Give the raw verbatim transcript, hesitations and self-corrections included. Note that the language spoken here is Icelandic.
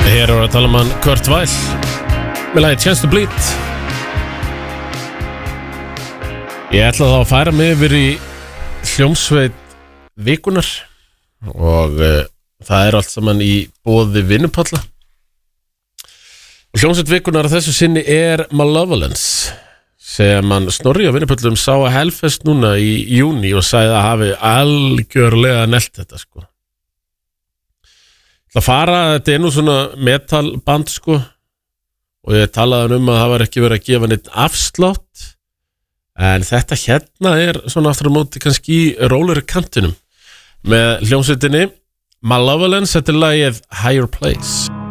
Hér er að tala um hann Kurt Weill með lagið Chance to Bleed. Ég ætla þá að færa mig yfir í hljómsveit vikunar og uh, það er allt saman í boði vinnupalla. Og hljómsveit vikunar að þessu sinni er Malevolence sem hann Snorri á vinnupallum sá að Hellfest núna í júni og sagði að hafi algjörlega nelt þetta sko. Það fara, þetta er nú svona metalband sko og ég talaði um að það var ekki verið að gefa neitt afslátt en þetta hérna er svona aftur á móti kannski í róleri kantinum með hljómsveitinni Malevolence, þetta er lagið Higher Place.